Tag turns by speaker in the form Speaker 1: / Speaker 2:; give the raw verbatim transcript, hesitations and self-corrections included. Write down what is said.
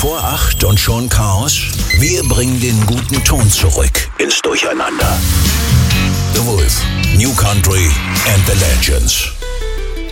Speaker 1: vor acht und schon Chaos? Wir bringen den guten Ton zurück ins Durcheinander. The Wolf, New Country and the Legends.